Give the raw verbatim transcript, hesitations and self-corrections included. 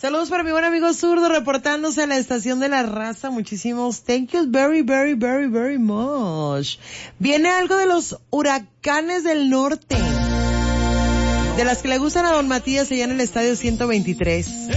Saludos para mi buen amigo Zurdo, reportándose a la estación de la raza. Muchísimos thank you very, very, very, very much. Viene algo de los huracanes del norte, de las que le gustan a don Matías allá en el estadio ciento veintitrés.